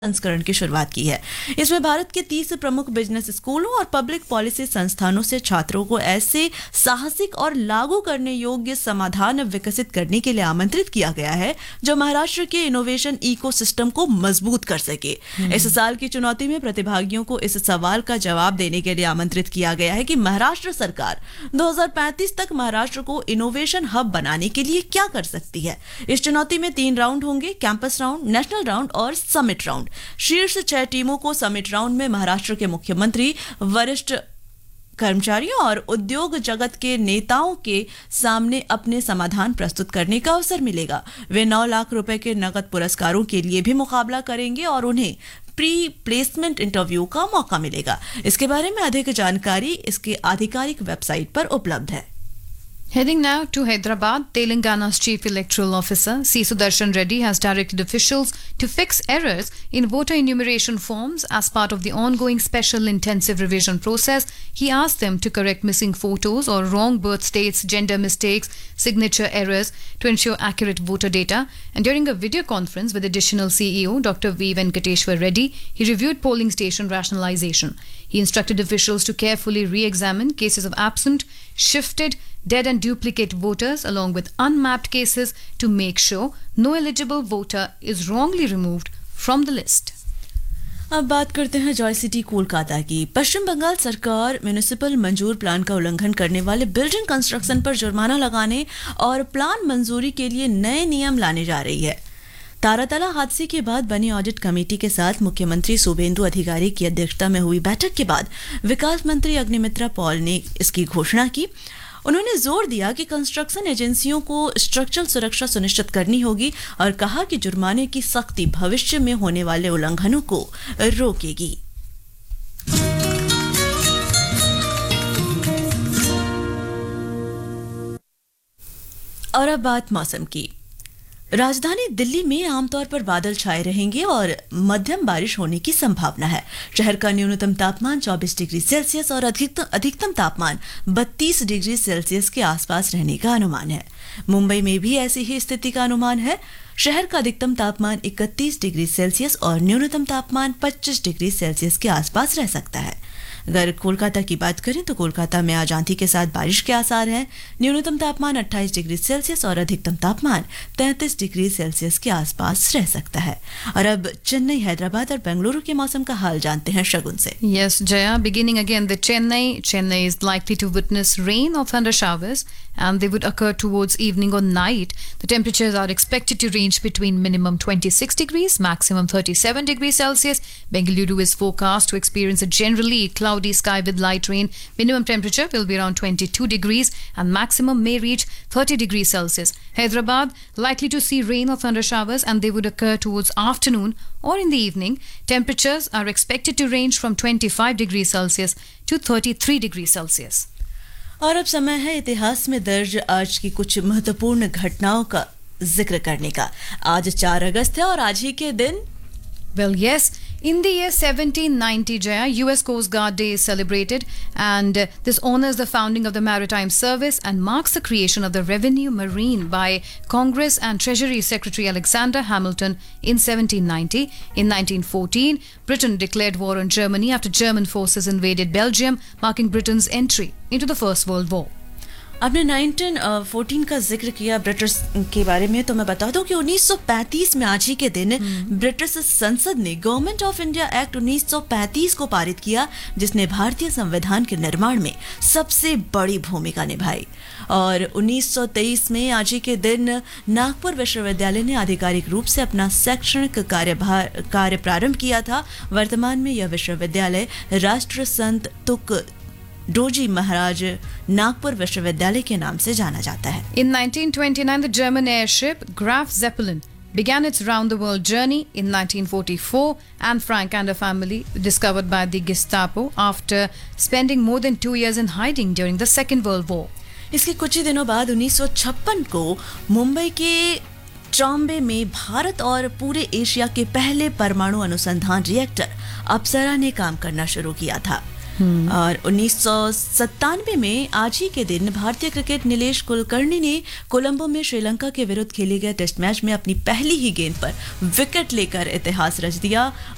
संस्करण की शुरुआत की है। इसमें भारत के 30 प्रमुख बिजनेस स्कूलों और पब्लिक पॉलिसी संस्थानों से छात्रों को ऐसे साहसिक और लागू करने योग्य समाधान विकसित करने के लिए आमंत्रित किया गया है जो महाराष्ट्र के इनोवेशन इकोसिस्टम को मजबूत कर सके। इस साल की चुनौती में प्रतिभागियों को इस सवाल का जवाब देने के लिए आमंत्रित किया गया है कि महाराष्ट्र सरकार 2035 तक महाराष्ट्र को इनोवेशन हब बनाने के लिए क्या कर सकती है। इस चुनौती में 3 राउंड होंगे, कैंपस राउंड, नेशनल राउंड और समिट राउंड। शीर्ष 6 टीमों को समिट राउंड में महाराष्ट्र के मुख्यमंत्री, वरिष्ठ कर्मचारियों और उद्योग जगत के नेताओं के सामने अपने समाधान प्रस्तुत करने का अवसर मिलेगा। वे 9 लाख रुपए के नकद पुरस्कारों के लिए भी मुकाबला करेंगे और उन्हें प्री प्लेसमेंट इंटरव्यू का मौका मिलेगा। इसके बारे में अधिक जानकारी इसके आधिकारिक वेबसाइट पर उपलब्ध है। Heading now to Hyderabad, Telangana's Chief Electoral Officer C. Sudarshan Reddy has directed officials to fix errors in voter enumeration forms as part of the ongoing special intensive revision process. He asked them to correct missing photos or wrong birth dates, gender mistakes, signature errors to ensure accurate voter data. And during a video conference with additional CEO Dr. V. Venkateshwar Reddy, he reviewed polling station rationalization. He instructed officials to carefully re-examine cases of absent, shifted, dead and duplicate voters along with unmapped cases to make sure no eligible voter is wrongly removed from the list. अब बात करते हैं Joy city Kolkata की। पश्चिम बंगाल सरकार municipal मंजूर plan का उल्लंघन करने वाले बिल्डिंग कंस्ट्रक्शन पर जुर्माना लगाने और प्लान मंजूरी के लिए नए नियम लाने जा रही है। तारातला हादसे के बाद बनी ऑडिट कमेटी के साथ मुख्यमंत्री शुभेंदु अधिकारी की अध्यक्षता में हुई बैठक के बाद विकास मंत्री अग्निमित्रा पॉल ने इसकी घोषणा की। उन्होंने जोर दिया कि कंस्ट्रक्शन एजेंसियों को स्ट्रक्चरल सुरक्षा सुनिश्चित करनी होगी और कहा कि जुर्माने की सख्ती भविष्य में होने वाले उल्लंघनों को रोकेगी। और अब बात मौसम की। राजधानी दिल्ली में आमतौर पर बादल छाए रहेंगे और मध्यम बारिश होने की संभावना है। शहर का न्यूनतम तापमान 24 डिग्री सेल्सियस और अधिकतम तापमान 32 डिग्री सेल्सियस के आसपास रहने का अनुमान है। मुंबई में भी ऐसी ही स्थिति का अनुमान है। शहर का अधिकतम तापमान 31 डिग्री सेल्सियस और न्यूनतम तापमान 25 डिग्री सेल्सियस के आसपास रह सकता है। अगर कोलकाता की बात करें तो कोलकाता में आज आंधी के साथ बारिश के आसार हैं। न्यूनतम तापमान 28 डिग्री सेल्सियस और अधिकतम तापमान 33 डिग्री सेल्सियस के आसपास रह सकता है। और अब चेन्नई, हैदराबाद और बेंगलुरु के मौसम का हाल जानते हैं शगुन से। Yes, Jaya, beginning again with Chennai is likely to witness rain or thunder showers and they would occur towards evening or night. The temperatures are expected to range between minimum 26 degrees, maximum 37 degrees Celsius. Bengaluru is forecast to experience a generally cloudy sky with light rain. Minimum temperature will be around 22 degrees and maximum may reach 30 degrees Celsius. Hyderabad likely to see rain or thunder showers and they would occur towards afternoon or in the evening. Temperatures are expected to range from 25 degrees Celsius to 33 degrees Celsius. और अब समय है इतिहास में दर्ज आज की कुछ महत्वपूर्ण घटनाओं का जिक्र करने का। आज 4 अगस्त है और आज ही के दिन Well, yes, in the year 1790, Jaya, US Coast Guard Day is celebrated and this honors the founding of the Maritime Service and marks the creation of the Revenue Marine by Congress and Treasury Secretary Alexander Hamilton in 1790. In 1914, Britain declared war on Germany after German forces invaded Belgium, marking Britain's entry into the First World War. आपने 1914 का जिक्र किया British के बारे में, तो मैं बता दूं कि 1935 में आज ही के दिन ब्रिटिश संसद ने गवर्नमेंट ऑफ इंडिया एक्ट 1935 को पारित किया जिसने भारतीय संविधान के निर्माण में सबसे बड़ी भूमिका निभाई। और 1923 में आज ही के दिन नागपुर विश्वविद्यालय ने आधिकारिक रूप से अपना शैक्षणिक कार्य प्रारंभ किया था। वर्तमान में यह विश्वविद्यालय राष्ट्र संत तुक डोजी महाराज नागपुर विश्वविद्यालय के नाम से जाना जाता है। In 1929, the German airship Graf Zeppelin began its round-the-world journey. In 1944, Anne Frank and her family were discovered by the Gestapo after spending more than 2 years in hiding during the Second World War. इसके कुछ ही दिनों बाद 1956 को मुंबई के ट्रॉम्बे में भारत और पूरे Asia के पहले परमाणु अनुसंधान रिएक्टर अप्सरा ने काम करना शुरू किया था। और 1997 में आज ही के दिन भारतीय क्रिकेट नीलेश कुलकर्णी ने कोलंबो में श्रीलंका के विरुद्ध खेले गए टेस्ट मैच में अपनी पहली ही गेंद पर विकेट लेकर इतिहास रच दिया